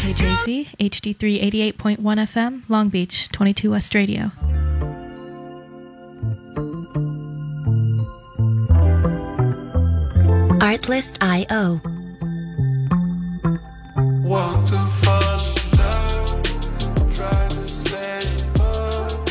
WKJZ, HD3 88.1 FM, Long Beach, 22 West Radio. Artlist.io. Want to fall in love, try to stay apart.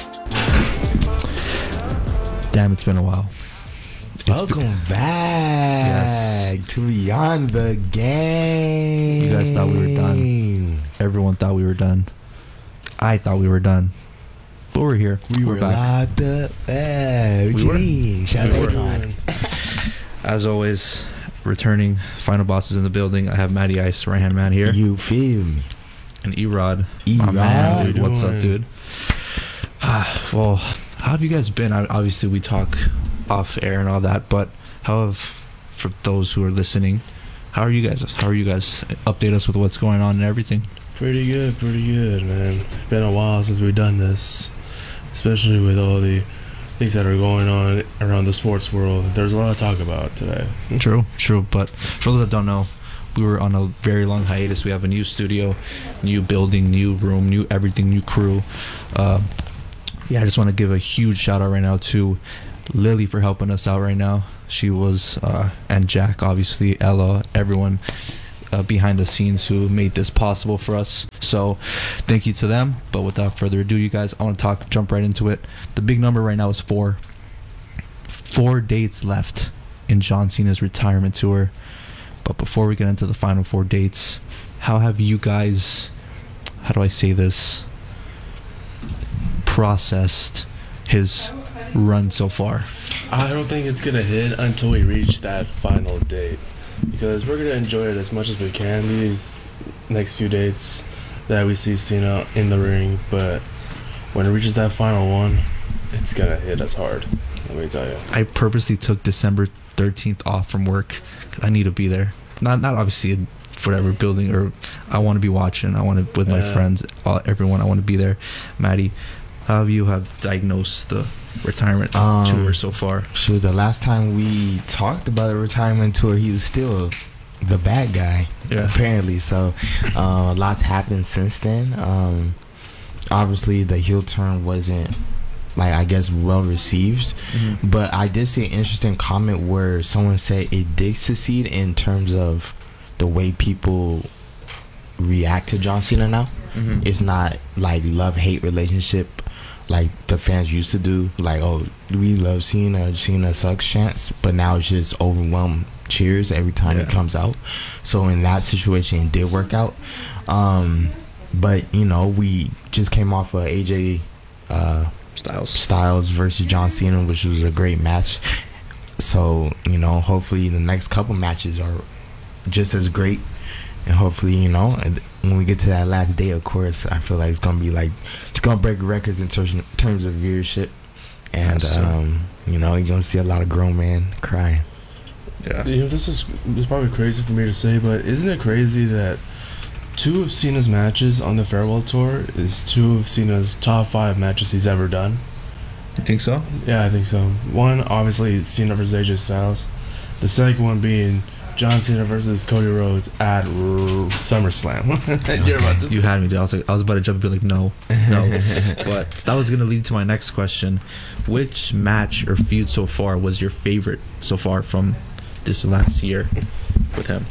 Damn, it's been a while. Welcome back to Beyond the Game. You guys thought we were done. Everyone thought we were done. I thought we were done. But we're here. We're back. locked up. Hey, We were. gee, shout We out were. to As always, returning final bosses in the building. I have Matty Ice, right hand man here, you feel me? and Erod, my Erod. man, dude. How What's up, doing? dude? Well, how have you guys been? Obviously, we talk off air and all that, but how have, for those who are listening, how are you guys? Update us with what's going on and everything. Pretty good, man. Been a while since we've done this, especially with all the things that are going on around the sports world. There's a lot to talk about today. True. But for those that don't know, we were on a very long hiatus. We have a new studio, new building, new room, new everything, new crew. I just want to give a huge shout out right now to Lily for helping us out right now. She was, and Jack, obviously, Ella, everyone behind the scenes who made this possible for us. So thank you to them. But without further ado, you guys, I want to jump right into it. The big number right now is 4. 4 dates left in John Cena's retirement tour. But before we get into the final 4 dates, how have you guys, how do I say this, processed his run so far? I don't think it's gonna hit until we reach that final date, because we're gonna enjoy it as much as we can these next few dates that we see Cena in the ring. But when it reaches that final one, it's gonna hit us hard. Let me tell you. I purposely took December 13th off from work because I need to be there. Not obviously in whatever building, or I want to be watching. I want to with my friends, everyone. I want to be there. Maddie, how have you diagnosed the retirement tour so far? Shoot, the last time we talked about a retirement tour, he was still the bad guy, apparently. So, lots happened since then. Obviously, the heel turn wasn't, I guess, well received. Mm-hmm. But I did see an interesting comment where someone said it did succeed in terms of the way people react to John Cena now. Mm-hmm. It's not like love-hate relationship like the fans used to do, like, oh, we love Cena sucks chants, but now it's just overwhelmed cheers every time it comes out. So in that situation, it did work out. But we just came off of AJ Styles versus John Cena, which was a great match. So hopefully the next couple matches are just as great. And hopefully, when we get to that last day, of course, I feel like it's gonna be it's gonna break records in terms of viewership, and you're gonna see a lot of grown men crying. Yeah. This is probably crazy for me to say, but isn't it crazy that 2 of Cena's matches on the farewell tour is 2 of Cena's top 5 matches he's ever done? You think so? Yeah, I think so. One, obviously, Cena versus AJ Styles. The second one being John Cena versus Cody Rhodes at SummerSlam. You're about to You had me, dude. I was about to jump and be like, no. But that was gonna lead to my next question. Which match or feud so far was your favorite so far from this last year with him?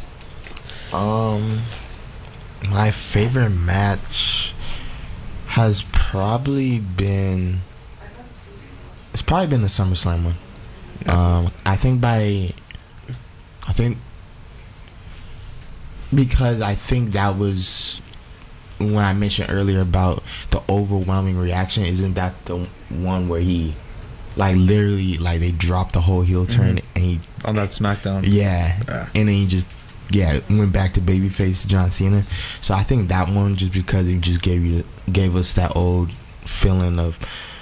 My favorite match has probably been the SummerSlam one. Yeah. Because I think that was when I mentioned earlier about the overwhelming reaction. Isn't that the one where he literally they dropped the whole heel turn and he On that SmackDown. and then he just went back to babyface John Cena. So I think that one, just because it just gave us that old feeling of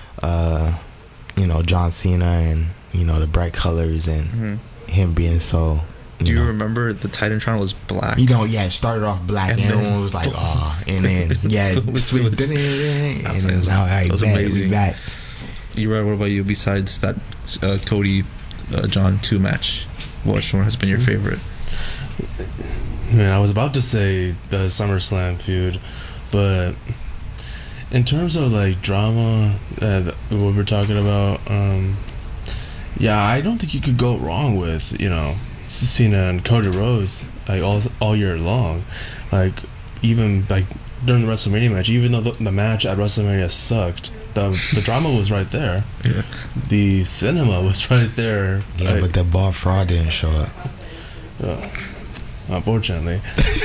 John Cena and the bright colors and him being so. Do you remember the Titantron was black? It started off black and everyone was like, oh, and then switched, and then that was amazing. Back. What about you? Besides that Cody John 2 match, which one has been your favorite? Man, I was about to say the SummerSlam feud, but in terms of like drama, what we're talking about, yeah, I don't think you could go wrong with Cena and Cody Rhodes like all year long, like even like during the WrestleMania match, even though the match at WrestleMania sucked, the drama was right there. Yeah. The cinema was right there. Yeah, like, but the ball fraud didn't show up. Unfortunately.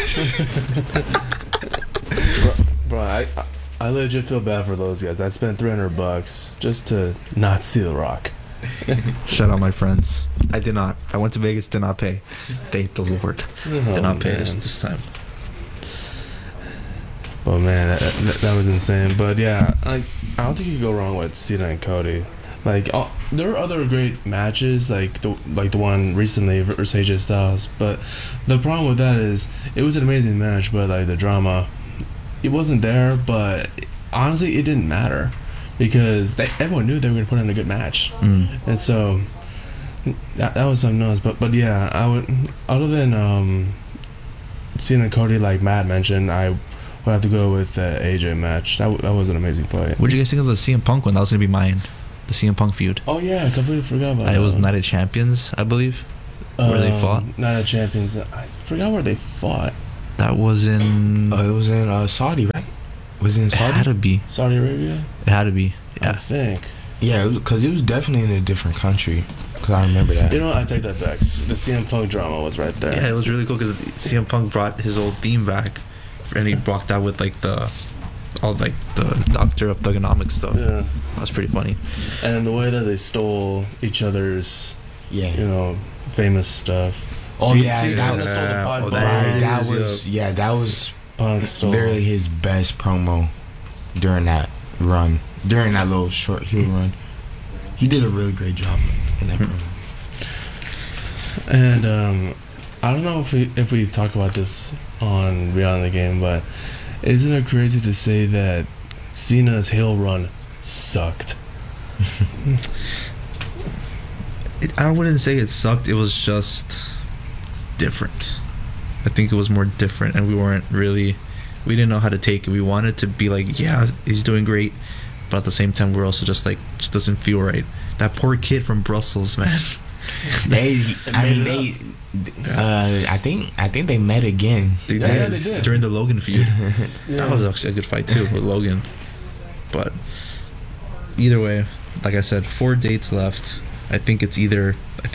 bro, I legit feel bad for those guys. I spent $300 just to not see The Rock. Shout out my friends. I did not. I went to Vegas, did not pay. Thank the Lord. Did not pay this time. Oh man, that was insane. But yeah, I don't think you can go wrong with Cena and Cody. Like there are other great matches, like the one recently versus AJ Styles. But the problem with that is it was an amazing match, but like the drama, it wasn't there. But honestly, it didn't matter because everyone knew they were going to put in a good match, and so that was something else. But yeah, I would, other than Cena and Cody, like Matt mentioned, I would have to go with the AJ match. That was an amazing fight. What did you guys think of the CM Punk one? That was gonna be mine. The CM Punk feud. Oh yeah, I completely forgot about that. It was Night of Champions, I believe, where they fought. Night of Champions. I forgot where they fought. That was in. It was in Saudi, right? Was it in It Saudi? had to be. Saudi Arabia. It had to be. I Yeah. think. Yeah, because it was definitely in a different country. Because I remember that. You know what? I take that back. The CM Punk drama was right there. Yeah, it was really cool because CM Punk brought his old theme back, and he brought that with like the Doctor of Thugonomics stuff. Yeah. That was pretty funny. And the way that they stole each other's, Yeah. famous stuff. Oh, yeah, Cena that stole was- the pod oh, bar. that That is, was that was Punk stole. literally his best promo during that run. During that little short heel run, he did a really great job in that promo. And I don't know if we've talked about this on Beyond the Game, but isn't it crazy to say that Cena's heel run sucked? I wouldn't say it sucked. It was just different. I think it was more different, and we didn't know how to take it. We wanted to be like, yeah, he's doing great, but at the same time, we're also just like, just doesn't feel right. That poor kid from Brussels, man. I think they met again. They Yeah, did they did. during the Logan feud. Yeah. That was actually a good fight too with Logan. But either way, like I said, 4 dates left. I think it's 2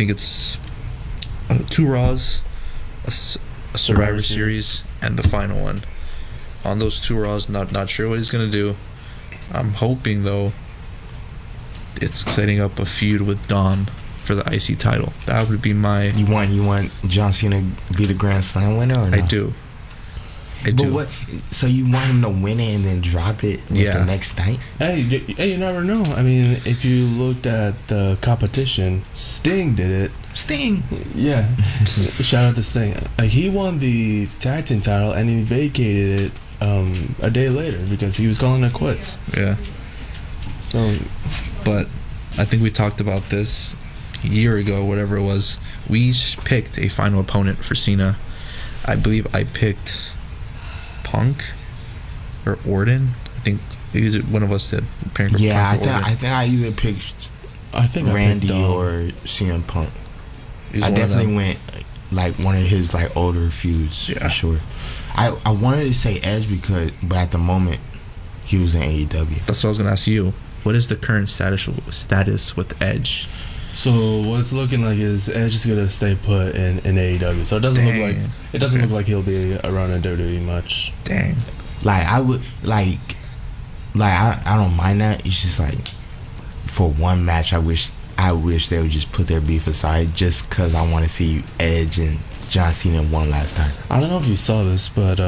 Raws, a Survivor Series, and the final one. On those 2 Raws, not sure what he's gonna do. I'm hoping though it's setting up a feud with Dom for the IC title. That would be my. You want John Cena to be the Grand Slam winner or no? I do. But what? So you want him to win it and then drop it the next night? Hey, you never know. I mean, if you looked at the competition, Sting did it. Sting. Yeah. Shout out to Sting. Like, he won the tag team title and he vacated it a day later because he was calling it quits. Yeah. So, But I think we talked about this a year ago, whatever it was. We picked a final opponent for Cena. I believe I picked Punk or Orton. I think either one of us did. Yeah, Punk or Orton. I think I either picked I think Randy I picked Dom. or CM Punk. He's I one of definitely them. went like one of his like older feuds Yeah. for sure. I wanted to say Edge but at the moment he was in AEW. That's what I was gonna ask you. What is the current status with Edge? So what it's looking like is Edge is gonna stay put in AEW. So it doesn't Dang. look like he'll be around in WWE much. Dang. Like I would I don't mind that. It's just like for one match I wish they would just put their beef aside just because I want to see Edge and John Cena one last time. I don't know if you saw this, but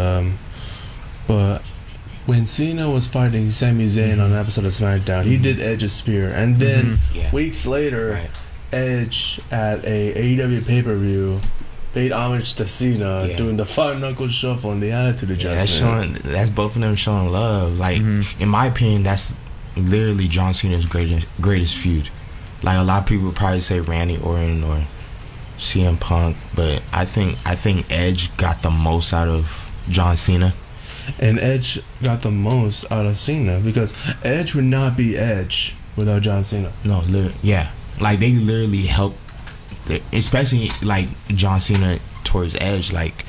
when Cena was fighting Sami Zayn on an episode of SmackDown, he did Edge's spear, and then Yeah. weeks later, Right. Edge at a AEW pay-per-view paid homage to Cena Yeah. doing the 5-knuckle shuffle and the Attitude Adjustment. That's both of them showing love. Like in my opinion, that's literally John Cena's greatest feud. Like a lot of people would probably say Randy Orton or CM Punk, but I think Edge got the most out of John Cena. And Edge got the most out of Cena because Edge would not be Edge without John Cena. No, yeah, like they literally helped, especially like John Cena towards Edge. Like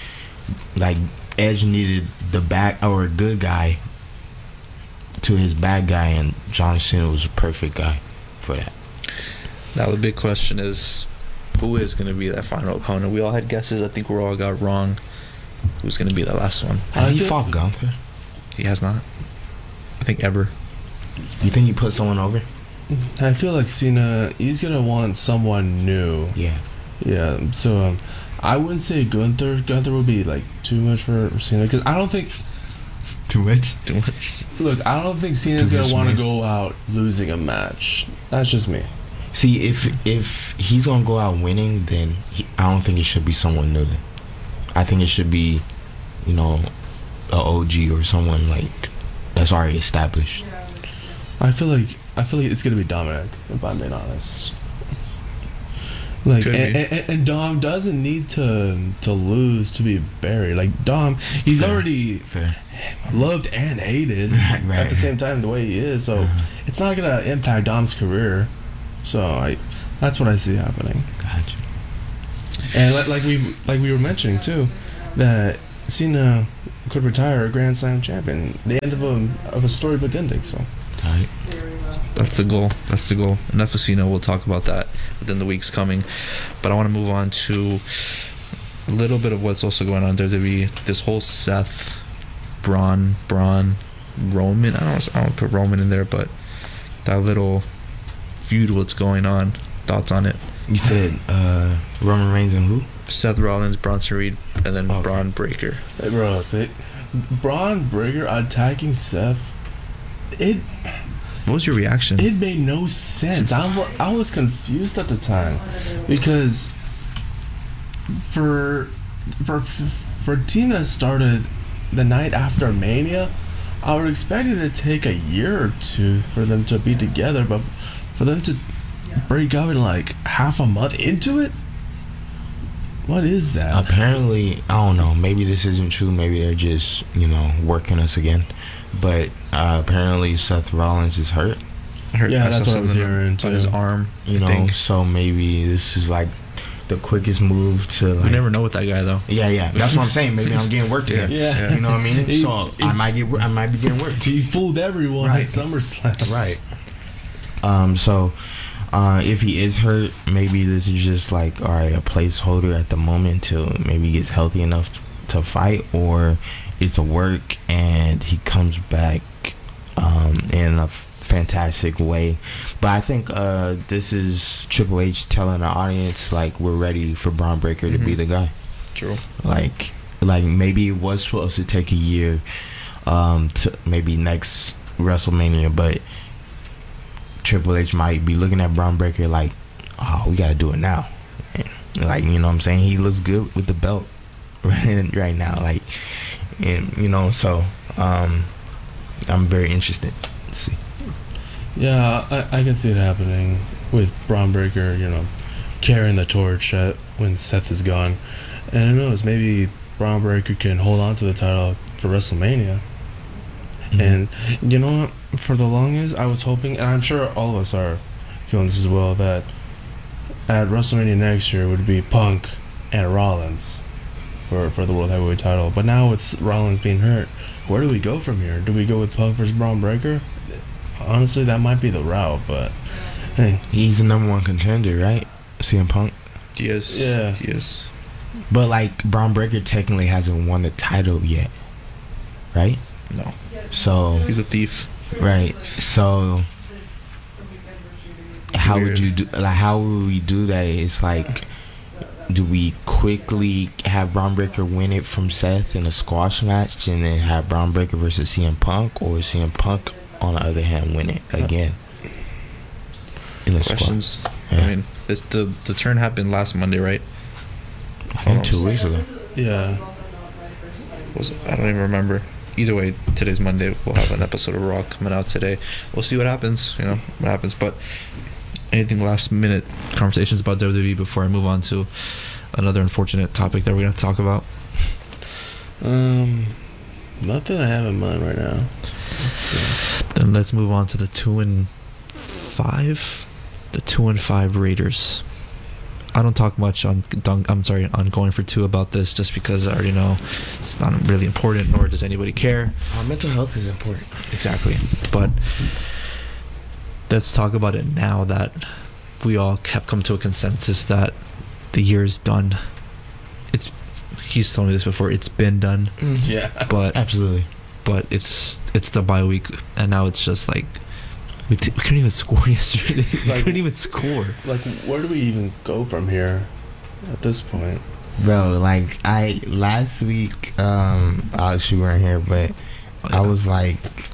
Edge needed the bad or a good guy to his bad guy, and John Cena was a perfect guy for that. Now the big question is, who is going to be that final opponent? We all had guesses. I think we all got wrong. Who's going to be the last one? Has he fought Gunther? He has not. I think ever. You think he put someone over? I feel like Cena, he's gonna want someone new. Yeah. So I wouldn't say Gunther. Gunther would be like too much for Cena because I don't think. Too much. Look, I don't think Cena's Too gonna much, want to man. go out losing a match. That's just me. See, if he's gonna go out winning, then I don't think it should be someone new. Then I think it should be, you know, a OG or someone like that's already established. I feel like it's gonna be Dominic, if I'm being honest. Like, Could be. and Dom doesn't need to lose to be buried. Like Dom, he's Fair. already Fair. loved and hated Right. at the same time the way he is. So it's not gonna impact Dom's career. So that's what I see happening. Gotcha. And like we were mentioning too, that Cena could retire a Grand Slam champion. The end of a storybook ending. So. Tight. That's the goal. That's the goal. Enough of Cena. We'll talk about that within the weeks coming. But I want to move on to a little bit of what's also going on in WWE. This whole Seth, Braun, Roman. I don't put Roman in there, but that little feud, what's going on. Thoughts on it? You said Roman Reigns and who? Seth Rollins, Bronson Reed, and then Okay. Braun Breaker. Hey, bro, Braun Breaker attacking Seth. What was your reaction? It made no sense. I was confused at the time because for Tina started the night after Mania, I would expect it to take a year or two for them to be together, but for them to break up in like half a month into it, what is that? Apparently, I don't know. Maybe this isn't true. Maybe they're just, you know, working us again. But apparently, Seth Rollins is hurt. Yeah, I that's saw what I was something hearing, on his too. arm. You I know, think. so maybe this is like the quickest move to like. We never know with that guy though. Yeah. That's what I'm saying. Maybe I'm getting worked here. Yeah. You know what I mean? He- So I might be getting worked. He fooled everyone Right. at SummerSlam. Right. So if he is hurt, maybe this is just like, all right, a placeholder at the moment till maybe he gets healthy enough to fight, or it's a work and he comes back in a fantastic way. But I think this is Triple H telling the audience like we're ready for Braun Breaker to be the guy. True. Like maybe it was supposed to take a year to maybe next WrestleMania, but Triple H might be looking at Braun Breaker like, oh, we gotta do it now. And, like, you know what I'm saying? He looks good with the belt right now. Like, and you know, so I'm very interested to see. Yeah, I can see it happening with Braun Breaker, you know, carrying the torch when Seth is gone. And who knows, maybe Braun Breaker can hold on to the title for WrestleMania. And you know what? For the longest, I was hoping, and I'm sure all of us are feeling this as well, that at WrestleMania next year would be Punk and Rollins for the World Heavyweight title. But now it's Rollins being hurt. Where do we go from here? Do we go with Punk versus Braun Breaker? Honestly, that might be the route, but hey. He's the number one contender, right? CM Punk. He is. Yeah. He is. But like Braun Breaker technically hasn't won the title yet, right? No. So He's a thief. right. So how would weird. you do? Like, how would we do that? It's like, do we quickly have Braun Breaker win it from Seth in a squash match, and then have Braun Breaker versus CM Punk, or CM Punk on the other hand win it again in a squash? Questions. Yeah. I mean, it's the turn happened last Monday, right? I think 2 weeks ago. Yeah. I don't even remember. Either way, today's Monday. We'll have an episode of Raw coming out today. We'll see what happens. You know what happens. But anything last minute conversations about WWE before I move on to another unfortunate topic that we're gonna talk about? Nothing I have in mind right now. Then let's move on to the 2-5. The 2-5 Raiders. I don't talk much on Going for Two about this, just because I already know it's not really important, nor does anybody care. Mental health is important. Exactly. But let's talk about it now that we all have come to a consensus that the year is done. He's told me this before. It's been done. Yeah. But Absolutely. But it's the bye week, and now it's just like we couldn't even score yesterday. We couldn't even score. Like, where do we even go from here at this point? Bro, like, last week, Alex, you weren't here, but I was like,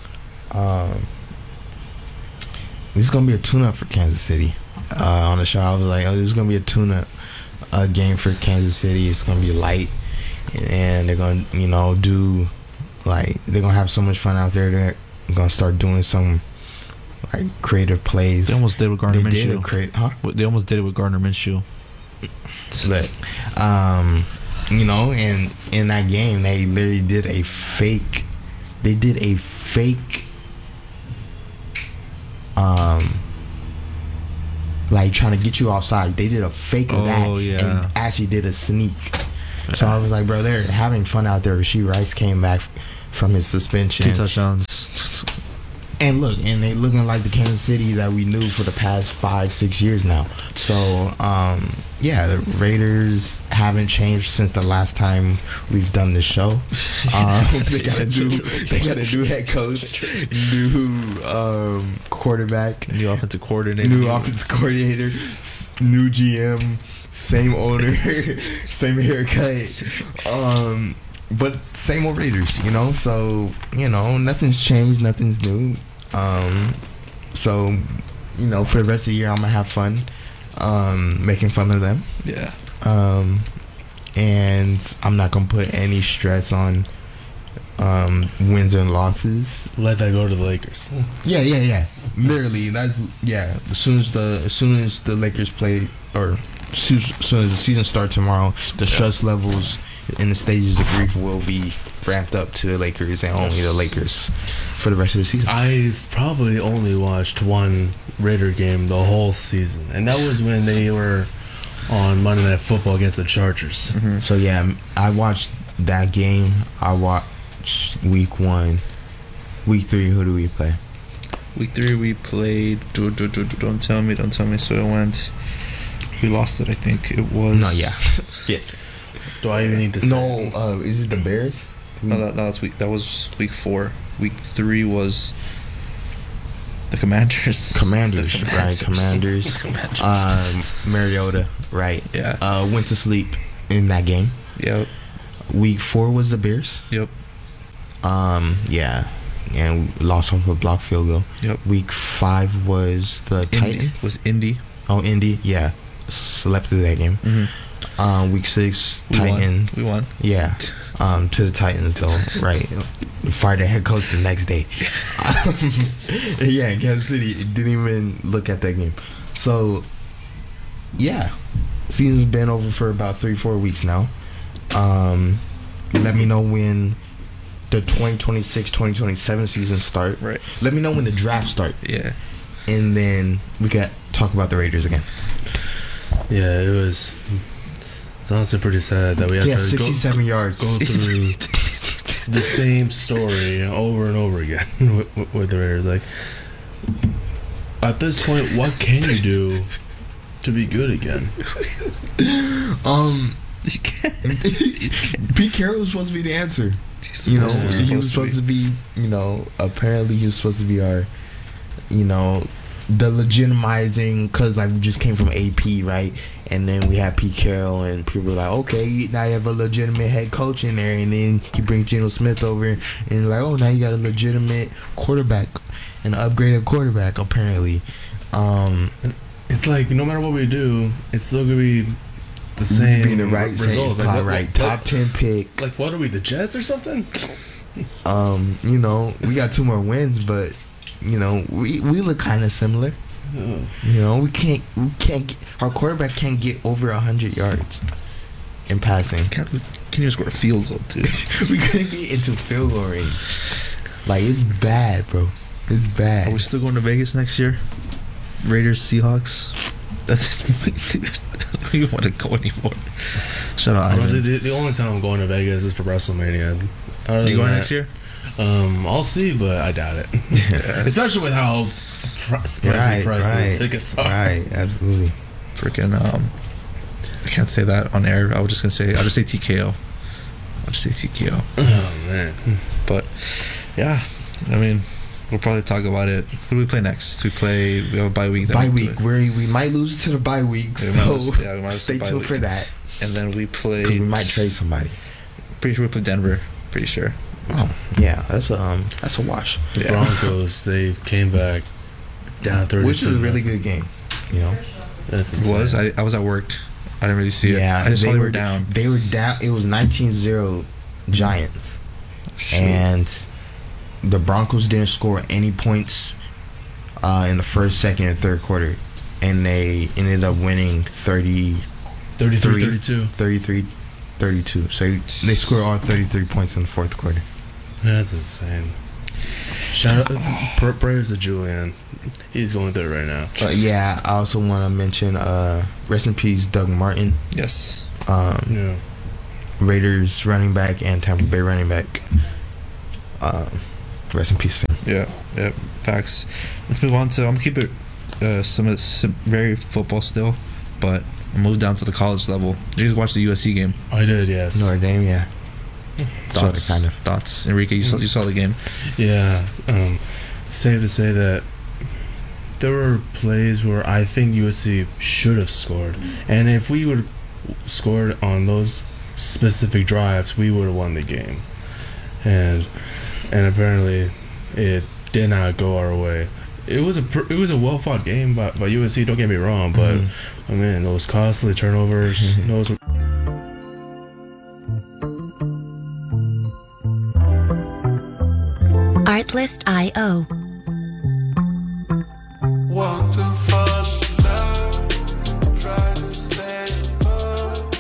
this is going to be a tune-up for Kansas City. On the show, I was like, oh, this is going to be a tune-up game for Kansas City. It's going to be light, and they're going to, do, like, they're going to have so much fun out there. They're going to start doing some, like, creative plays. They almost did with Gardner Minshew. They almost did it with Gardner Minshew. But, and in that game, they literally did a fake. They did a fake, like, trying to get you offside. They did a fake of that, and actually did a sneak. So I was like, bro, they're having fun out there. Rasheed Rice came back from his suspension. 2 touchdowns. And look, and they looking like the Kansas City that we knew for the past 5-6 years now. So, the Raiders haven't changed since the last time we've done this show. They got a new head coach, new quarterback, new offensive coordinator, new GM, same owner, same haircut. But same old Raiders, so, nothing's changed, nothing's new. So, for the rest of the year, I'm going to have fun making fun of them. Yeah. And I'm not going to put any stress on wins and losses. Let that go to the Lakers. Yeah. Literally, that's, as soon as the Lakers play, or as soon as the season starts tomorrow, the stress levels in the stages of grief will be ramped up to the Lakers and only the Lakers for the rest of the season. I've probably only watched one Raider game the whole season, and that was when they were on Monday Night Football against the Chargers. Mm-hmm. So I watched that game. I watched week 1. Week 3, who do we play? Week 3 we played don't tell me so it went, we lost it, I think it was yes. Do I even need to say? No, is it the Bears? No, that was week 4. Week 3 was the Commanders. Right? Commanders. Mariota, right? Yeah. Went to sleep in that game. Yep. Week 4 was the Bears. Yep. Yeah, and we lost off a block field goal. Yep. Week 5 was the Titans. Was Indy. Oh, Indy. Yeah, slept through that game. Mm-hmm. Week 6, Titans. We won. Yeah. To the Titans, though, right? Fired the head coach the next day. Kansas City didn't even look at that game. So, season's been over for about 3-4 weeks now. Let me know when the 2026-2027 season start. Right. Let me know when the draft start. Yeah. And then we got talk about the Raiders again. Yeah, it's honestly pretty sad that we have to 67 yards. Go through the same story over and over again with the Raiders. Like, at this point, what can you do to be good again? You can't. Pete Carroll was supposed to be the answer. He was supposed to be, apparently he was supposed to be our, the legitimizing, because like we just came from AP, right? And then we had Pete Carroll, and people were like, okay, now you have a legitimate head coach in there, and then he brings Geno Smith over, and like, oh, now you got a legitimate quarterback, an upgraded quarterback, apparently. It's like no matter what we do, it's still gonna be the same being the right results. Like, right, top 10 pick. Like, what are we, the Jets or something? We got 2 more wins, but we look kind of similar. You know, we can't our quarterback can't get over 100 yards in passing. Can you score a field goal, too? We couldn't get into field goal range. Like, it's bad, bro. It's bad. Are we still going to Vegas next year? Raiders, Seahawks? At this point, dude, I don't even want to go anymore. Shut up. Honestly, the only time I'm going to Vegas is for WrestleMania. Are you going next year? I'll see, but I doubt it. Especially with how pricey the tickets are. Right, absolutely. Freaking, I can't say that on air. I'll just say TKO. I'll just say TKO. Oh, man. But, yeah, I mean, we'll probably talk about it. Who do we play next? We have a bye week. Bye week. We might lose to the bye week, so we might stay tuned for that. And then we play... Because we might trade somebody. Pretty sure we play Denver. Pretty sure. Oh, yeah. That's a wash. The Broncos, they came back down 30. Which was a really good game, you know? That's insane. It was? I was at work. I didn't really see it. Yeah, I just saw they were down. They were down. It was 19-0 Giants. Shoot. And the Broncos didn't score any points in the first, second, and third quarter. And they ended up winning 33-32. 33-32. So they scored all 33 points in the fourth quarter. That's insane. Shout out, prayers to Julian. He's going through it right now. Yeah, I also want to mention rest in peace, Doug Martin. Yes. Yeah. Raiders running back and Tampa Bay running back. Rest in peace to him. Yeah. Facts. Let's move on to. I'm gonna keep it some very football still, but I'll move down to the college level. Did you guys watch the USC game? I did, yes. Notre Dame, yeah. Thoughts? Kind of. Thoughts, Enrique? You saw the game. Yeah. Safe to say that there were plays where I think USC should have scored, and if we would have scored on those specific drives, we would have won the game. And apparently, it did not go our way. It was a well fought game by USC. Don't get me wrong, but I mean those costly turnovers. Those were Artlist.io. Want to fall in love, try to stay apart.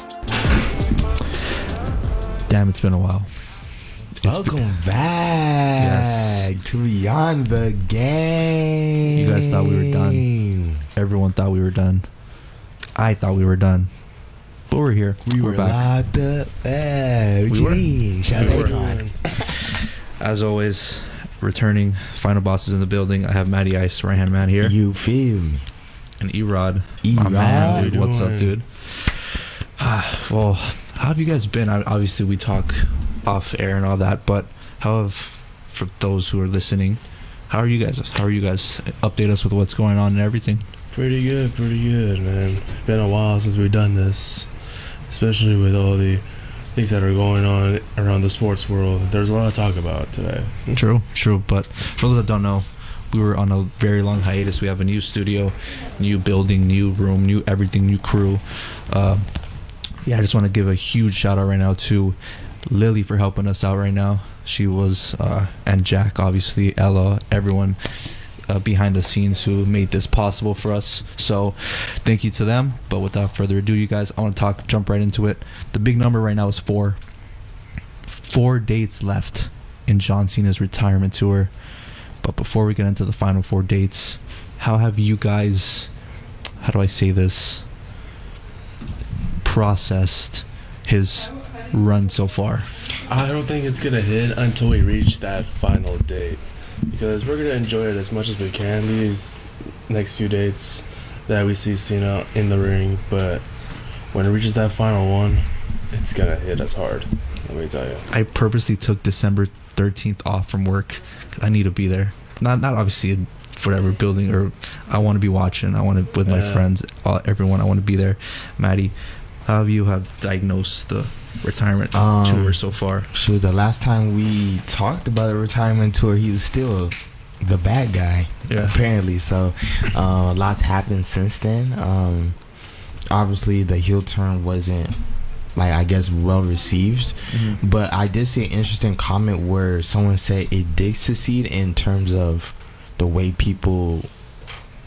Damn, it's been a while. Welcome back to Beyond the Game. You guys thought we were done. Everyone thought we were done. I thought we were done. But we're here. We're back. locked up. Shout out to As always, returning final bosses in the building. I have Matty Ice, right hand man here, You feel me? and Erod, my Erod. man, dude. What's up, Doing? dude? Well, how have you guys been? Obviously, we talk off air and all that, but for those who are listening, how are you guys? Update us with what's going on and everything. pretty good, man. Been a while since we've done this, especially with all the things that are going on around the sports world. There's a lot to talk about today. True. But for those that don't know, we were on a very long hiatus. We have a new studio, new building, new room, new everything, new crew. I just want to give a huge shout out right now to Lily for helping us out right now. She was, and Jack, obviously, Ella, everyone behind the scenes who made this possible for us. So thank you to them. But without further ado, you guys, I want to jump right into it. The big number right now is 4. 4 dates left in John Cena's retirement tour. But before we get into the final 4 dates, how have you guys, how do I say this, processed his run so far? I don't think it's gonna hit until we reach that final date, because we're gonna enjoy it as much as we can these next few dates that we see Cena in the ring. But when it reaches that final one, it's gonna hit us hard. Let me tell you. I purposely took December 13th off from work because I need to be there. Not obviously in whatever building, or I want to be watching. I want to with my friends, everyone. I want to be there. Maddie, how have you diagnosed the retirement tour so far? So the last time we talked about a retirement tour, he was still the bad guy, apparently. So lots happened since then. Obviously, the heel turn wasn't, I guess, well received. But I did see an interesting comment where someone said it did succeed in terms of the way people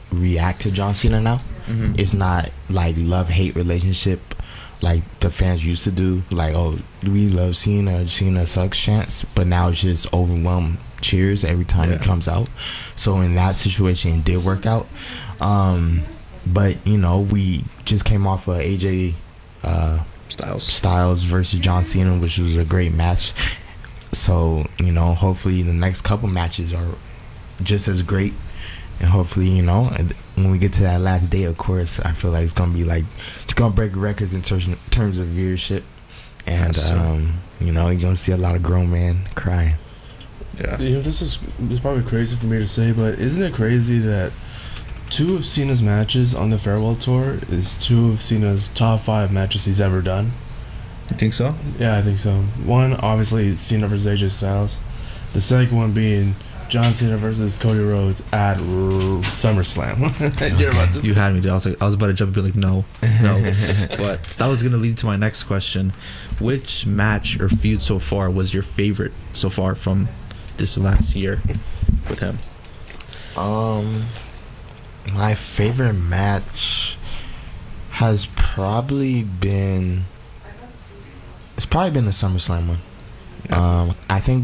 react to John Cena now. It's not like love-hate relationship like the fans used to do. Like, oh, we love Cena, Cena sucks chants. But now it's just overwhelmed cheers every time he comes out. So in that situation, it did work out. But, you know, we just came off of AJ Styles versus John Cena, which was a great match. So, you know, hopefully the next couple matches are just as great. And hopefully, you know, when we get to that last day, of course, I feel like it's going to be like, it's going to break records in terms of viewership. And, you know, you're going to see a lot of grown men crying. Yeah. You know, this is probably crazy for me to say, but isn't it crazy that 2 of Cena's matches on the Farewell Tour is 2 of Cena's top 5 matches he's ever done? You think so? Yeah, I think so. One, obviously, Cena versus AJ Styles. The second one being John Cena versus Cody Rhodes at SummerSlam. You're about to You had me, dude. I was about to jump and be like, no. But that was going to lead to my next question. Which match or feud so far was your favorite so far from this last year with him? My favorite match has probably been... It's probably been the SummerSlam one. I think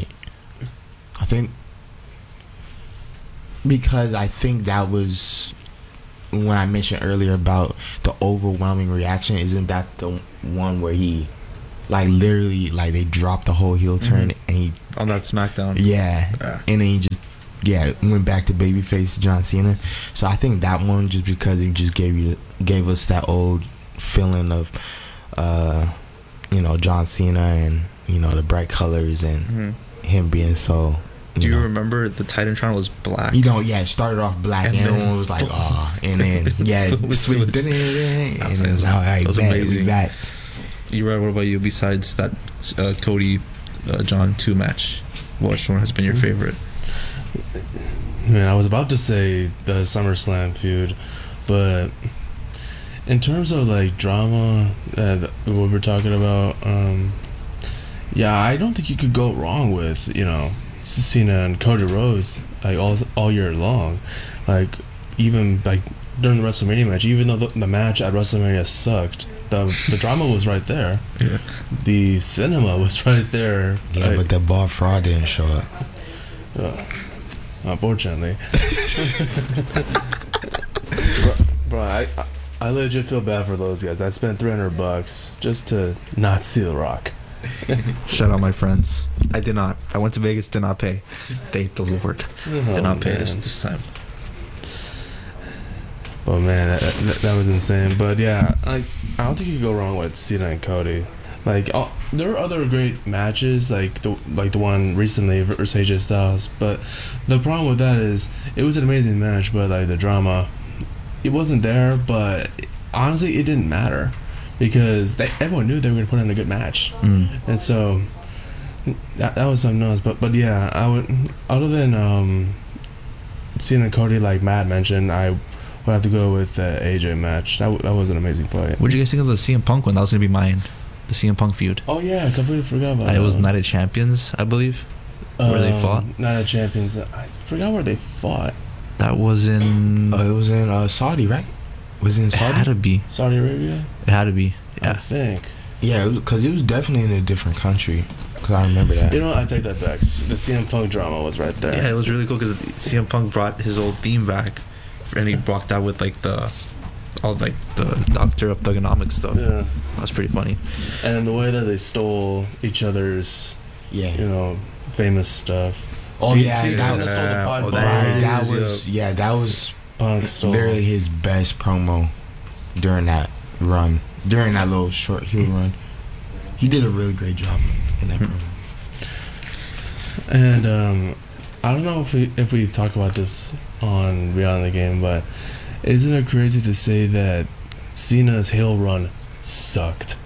because I think that was when I mentioned earlier about the overwhelming reaction. Isn't that the one where he, like, literally, like, they dropped the whole heel turn and he on that SmackDown? Yeah, and then he just went back to babyface John Cena. So I think that one, just because it just gave us that old feeling of you know, John Cena and, you know, the bright colors and him being so. Do you remember the Titantron was black? You know, it started off black and everyone was like, oh, and then switched and it was all right, that was amazing. Back. You right? What about you? Besides that Cody John 2 match, which one has been your favorite? Man, I was about to say the SummerSlam feud, but in terms of like drama, what we're talking about, I don't think you could go wrong with, you know, Cena and Cody Rhodes like all year long. Like, even like during the WrestleMania match, even though the match at WrestleMania sucked, the drama was right there. Yeah. The cinema was right there. Yeah, but the bar fraud didn't show up. Unfortunately. bro, I legit feel bad for those guys. I spent $300 just to not see The Rock. Shout out my friends. I did not. I went to Vegas, did not pay. Thank the Lord. Did not pay this time. Oh man, that was insane. But yeah, I don't think you can go wrong with Cena and Cody. Like, there are other great matches, like the one recently versus AJ Styles. But the problem with that is it was an amazing match, but like the drama, it wasn't there. But honestly, it didn't matter because everyone knew they were going to put in a good match, and so that was something else. But yeah, I would, other than Cena and Cody, like Matt mentioned, I would have to go with the AJ match. That was an amazing fight. What did you guys think of the CM Punk one? That was going to be mine. The CM Punk feud. Oh yeah, I completely forgot about that. It was Night of Champions, I believe, where they fought. Night of Champions. I forgot where they fought. That was in. It was in Saudi, right? Was it in Saudi? It had to be. Saudi Arabia. It had to be. Yeah. I think. Yeah, because it was definitely in a different country. Because I remember that. You know what? I take that back. The CM Punk drama was right there. Yeah, it was really cool because CM Punk brought his old theme back, and he walked out with like the Doctor of Thugonomics stuff. Yeah, that was pretty funny. And the way that they stole each other's, famous stuff. Oh yeah, that was Punk stole. Literally his best promo during that run, during that little short heel run. He did a really great job in that promo. And I don't know if we've talked about this on Beyond the Game, but isn't it crazy to say that Cena's heel run sucked?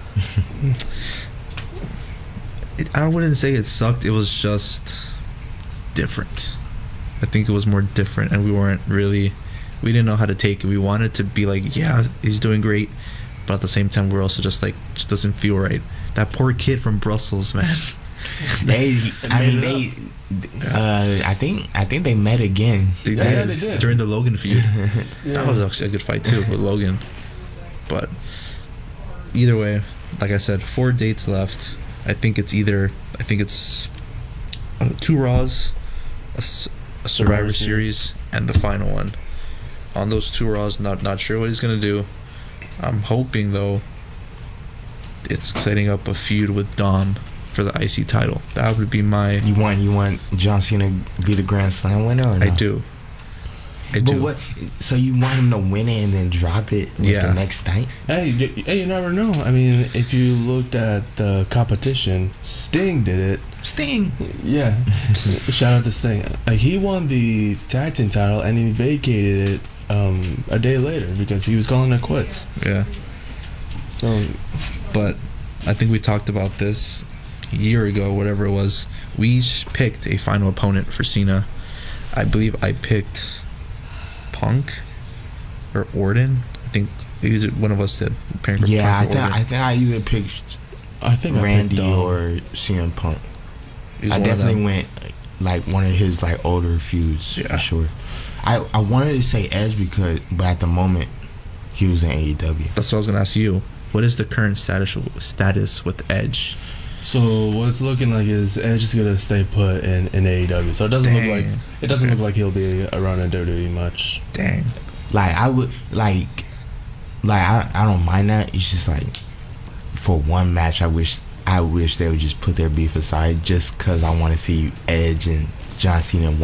I wouldn't say it sucked. It was just different. I think it was more different, and we didn't know how to take it. We wanted to be like, yeah, he's doing great, but at the same time, we're also just like, just doesn't feel right. That poor kid from Brussels, man. I think they met again. They Yeah, did they did. during the Logan feud. Yeah. That was actually a good fight too with Logan. But either way, like I said, 4 dates left. I think it's 2 Raws, a Survivor Series, and the final one. On those 2 Raws, not sure what he's gonna do. I'm hoping though it's setting up a feud with Dom for the IC title. That would be my. You want John Cena to be the Grand Slam winner or no? I do. But what? So you want him to win it and then drop it the next night? Hey, you never know. I mean, if you looked at the competition, Sting did it. Sting. Yeah. Shout out to Sting. He won the tag team title and he vacated it a day later because he was calling it quits. Yeah. So, But I think we talked about this a year ago, whatever it was. We picked a final opponent for Cena. I believe I picked Punk or Orton. I think one of us did. Yeah, Punk or Orton. I think I either picked I think Randy I picked, or CM Punk. He was I one of definitely them. went like one of his like older feuds Yeah. for sure. I wanted to say Edge but at the moment he was in AEW. That's what I was gonna ask you. What is the current status with Edge? So what's looking like is Edge is gonna stay put in AEW. So it doesn't look like he'll be around in WWE much. Dang. Like I would like I don't mind that. It's just like for one match I wish they would just put their beef aside just because I want to see Edge and John Cena